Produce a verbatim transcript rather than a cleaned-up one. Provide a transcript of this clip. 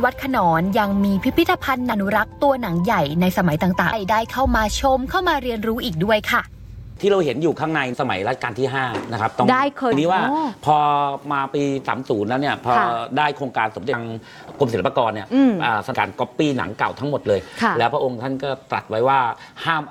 วัดขนอนยังมีพิพิธภัณฑ์อนุรักษ์ตัวหนังใหญ่ในสมัยต่างๆได้เข้ามาชมเข้ามาเรียนรู้อีกด้วยค่ะที่เราเห็นอยู่ข้างในสมัยรัชกาลที่ห้านะครับต้องได้เคยนี้ว่าพอมาปีสามสิบแล้วเนี่ยพอได้โครงการสมเด็จกรมศิลปากรเนี่ยสั่งการก๊อปปี้หนังเก่าทั้งหมดเลยแล้วพระองค์ท่านก็ตรัสไว้ว่าห้าม